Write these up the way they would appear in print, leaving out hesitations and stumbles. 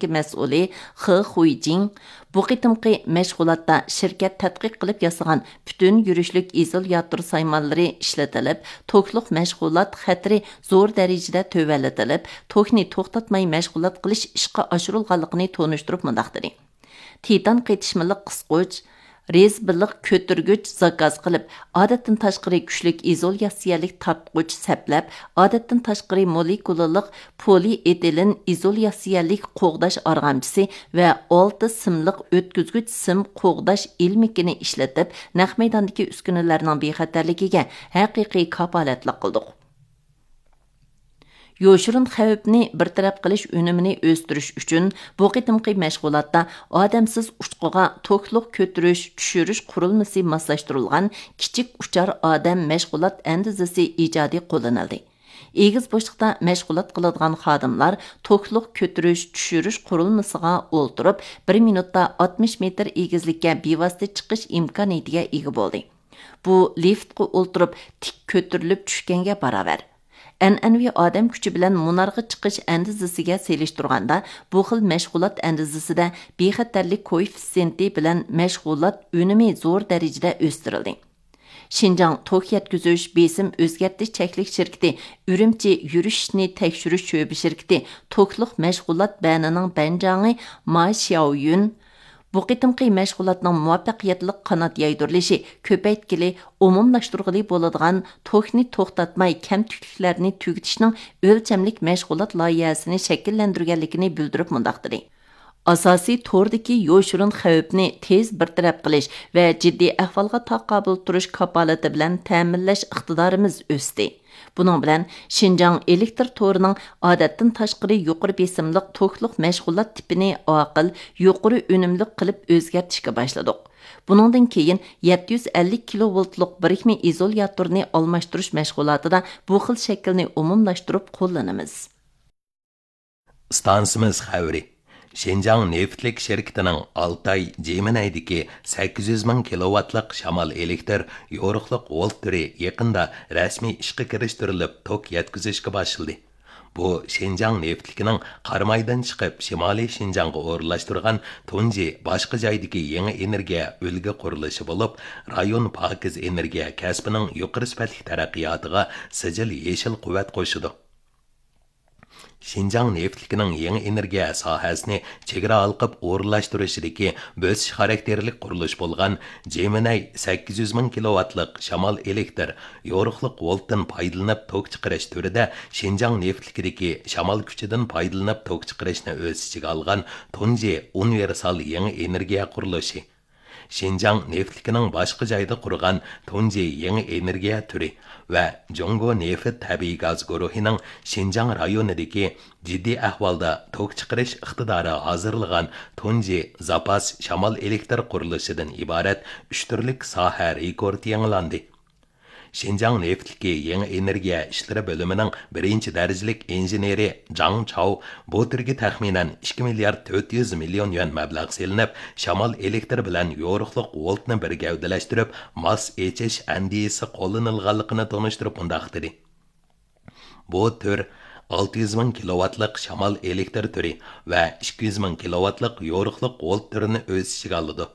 texnika mas'uli He Huijing bu qitimqi mashg'ulotda shirkat tadqiq qilib yasagan butun yurishlik izolyator saymonlari ishlatilib, tokliq mashg'ulot xatri zo'r darajada tövalletilib, tokni to'xtatmay mashg'ulot qilish ishqa oshirilganligini tonishtirib mundaq dedi. Titan qetishmalik qisquch rez biliq ko'tirgich zakaz qilib, odatdan tashqari kuchlik izolyatsiyalik tapquch saplab, odatdan tashqari molekulalik polietilin izolyatsiyalik qo'g'dash arg'amchisi va 6 simliq o'tkazgich sim qo'g'dash ilmikini ishlatib, naq maydondagi uskunalarning bexatarligiga haqiqiy kapolatlik qildik. Yoşurun xavfni birtaraf qilish unumini o'stirish uchun bu qitimqi mashg'ulotda odamsiz uchquga tokliq ko'tirish, tushirish qurilmasi moslashtirilgan kichik uchar odam mashg'ulot andizasi ijodiy qo'llanildi. Egiz boshliqda mashg'ulot qiladigan xodimlar tokliq ko'tirish, tushirish qurilmasiga o'ltirib, 1 minutda 60 metr egizlikka bevosita chiqish imkoniyatiga ega bo'ldi. Bu liftga o'ltirib tik ko'tarilib tushganga barobar. An'anaviy odam kuchi bilan munarga chiqish andizasiga selishtirganda bu xil mashg'ulot andizasida bexatarlik koeffitsiyenti bilan mashg'ulot unumi zo'r darajada o'stirildi. Şinjan tok yetkizish besim o'zgartirish cheklik shirkati Urumchi yurishni tekshirish sho'bi shirkati tokliq mashg'ulot banining banjangi Ma Xiaoyun bu qitimqi mashg'ulotning muvaffaqiyatli qanot yaydirilishi ko'paytkili umumlashtirg'ili bo'ladigan tokni to'xtatmay kamtukliklarni tugatishning o'lchamlik mashg'ulot loyihasini shakllantirganligini bildirib mundaq dedi. Asosiy tordagi yo'shurun xavfni tez bartaraf qilish va jiddiy ahvolga taqobil turish kapolati bilan ta'minlash iqtidorimiz o'sdi. Bunun bilan Şinjan elektr torining odatdan tashqari yuqori besimliq tokliq mashg'ulot tipini aql, yuqori unumli qilib o'zgartirishga boshladik. Buningdan keyin 750 kilovoltlik birikma izolyatorni almashtirish mashg'ulotida bu xil shaklni umumlashtirib qo'llanamiz. Stansimiz xavri Şinjan neftlik şirketining Altay Jeminaydagi 800 ming kilovatlik shamol elektr yo'riqliq volt turi yaqinda rasmiy ishga kirishtirilib tok yetkazishga boshladi. Bu Şinjan neftlikining Qarmaydan chiqib Shimoliy Şinjanga o'rlashtirgan tunji boshqa joydagi yangi energiya o'lgi qurilishi bo'lib, rayon pokiz energiya kasbining yuqori sifatli taraqqiyotiga sijil yeshil quvvat qo'shidi. Şinjan neftlikining yangi energiya sohasini chegara olqib o'rlashtirishidagi bo'sish xarakterlik qurilish bo'lgan Gemini 800 ming kilovatlik shamol elektr yo'riqliq voltdan foydalanib tok chiqarish turida Şinjan neftlikidagi shamol kuchidan foydalanib tok chiqarishni o'z ichiga olgan tunji universal yangi energiya qurilishi. Şinjan neftlikining boshqa joyda qurgan tunji yangi energiya turi va Jongo neft tabiiy gaz guruhining Şinjan rayonidagi jiddiy ahvolda tok chiqarish iqtidori hozirlagan tunji zapas shamol elektr qurilishidan iborat 3 turlik soha rekord yangilandi. Şinjan neftliki yangi energiya ishlari bo'limining 1-darajalik injeneri Zhang Chao bu turga taxminan 2 milliard 400 million yuan mablag' selinib, shamol elektr bilan yo'riqliq voltni bir gavdalashtirib, mos echish andisi qo'llanilganligini tonishtirib mundaq dedi. Bu tur 600 ming kilovatlik shamol elektr turi va 200 ming kilovatlik yo'riqliq volt turini o'z ichiga oladi.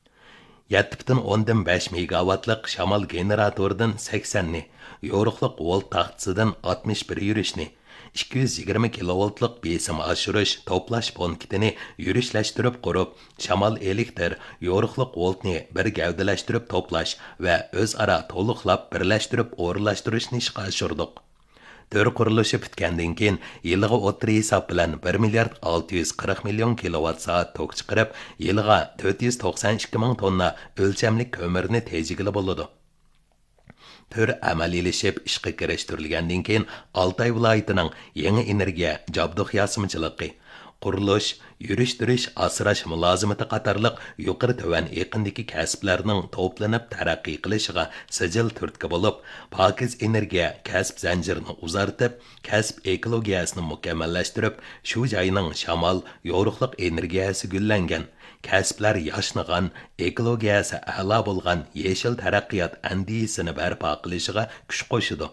7,5 megawattlik shamol generatoridan 80 ni, yo'riqliq volt taxtisidan 61 yurishni, 220 kilovoltlik besim oshirish to'plash punktini yurishlashtirib qurib, shamol elektr yo'riqliq voltni bir gavdalashtirib to'plash va o'zaro to'liqlab birlashtirib o'rlashtirishni ishga oshirdik. Tör qurilishi bitgandan keyin yilga o'tri hisob bilan 1 milliard 640 million kilowatt soat tok chiqarib, yilga 492 ming tonna o'lchamli ko'mirni tejigili bo'ladi. Tör amaliyleşib ishga kirishtirilgandan keyin Altay viloyatining yangi energiya jabduq yasimchiligi, qurilish, yurish-turish, asrash mulozimati qatorliq yuqori tovan eqindagi kasblarning to'planib taraqqiy qilishiga sijil turtki bo'lib, pokiz energiya kasb zanjirini uzartib, kasb ekologiyasini mukammallashtirib, shu joyning shamol, yo'riqliq energiyasi gullangan, kasblar yoshnagan, ekologiyasi a'lo bo'lgan yeshil taraqqiyot andisini barpo qilishiga kuch qo'shidi.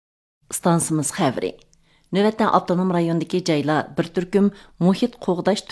Stansimiz xavri. Növətdən avtonom rayondakı caylar bir türküm muhit qoğdaş